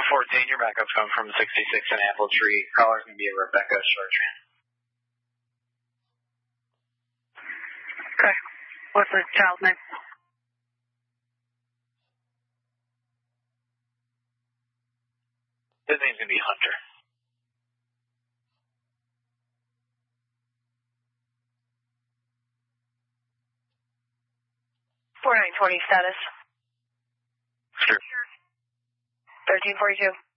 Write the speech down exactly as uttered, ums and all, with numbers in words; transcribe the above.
fourteen, your backup's coming from sixty-six and Apple Tree. Caller's going to be a Rebecca Shortran. Okay. What's the child's name? His name's going to be Hunter. four nine twenty status. Sure. thirteen forty-two.